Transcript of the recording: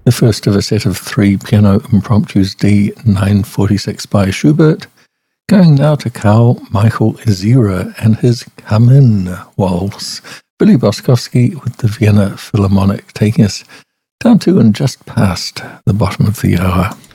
The first of a set of 3 piano impromptus, D946 by Schubert. Going now to Carl Michael Ezira and his Come In Waltz. Billy Boskovsky with the Vienna Philharmonic taking us down to and just past the bottom of the hour.